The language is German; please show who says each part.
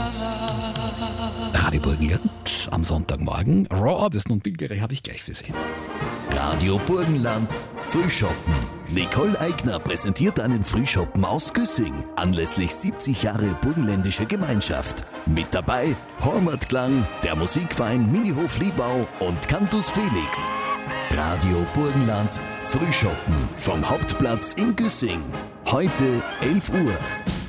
Speaker 1: Radio Burgenland am Sonntagmorgen. Raw Artists und Bilgere habe ich gleich für Sie.
Speaker 2: Radio Burgenland Frühschoppen. Nicole Eigner präsentiert einen Frühschoppen aus Güssing anlässlich 70 Jahre burgenländische Gemeinschaft. Mit dabei Hormatklang, der Musikverein Minihof Liebau und Cantus Felix. Radio Burgenland Frühschoppen vom Hauptplatz in Güssing. Heute 11 Uhr.